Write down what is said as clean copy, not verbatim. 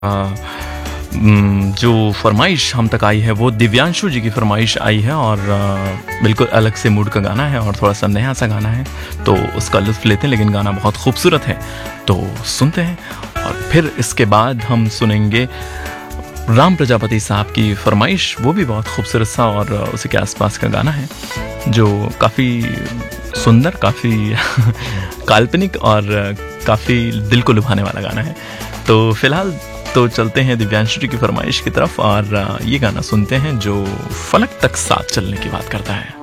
जो फरमाइश हम तक आई है वो दिव्यांशु जी की फरमाइश आई है और बिल्कुल अलग से मूड का गाना है और थोड़ा सा नया सा गाना है, तो उसका लुत्फ़ लेते हैं। लेकिन गाना बहुत खूबसूरत है, तो सुनते हैं। और फिर इसके बाद हम सुनेंगे राम प्रजापति साहब की फरमाइश, वो भी बहुत खूबसूरत सा और उसी के आसपास का गाना है जो काफ़ी सुंदर, काफ़ी काल्पनिक और काफ़ी दिल को लुभाने वाला गाना है। तो फिलहाल तो चलते हैं दिव्यांशु जी की फरमाइश की तरफ और ये गाना सुनते हैं जो फलक तक साथ चलने की बात करता है।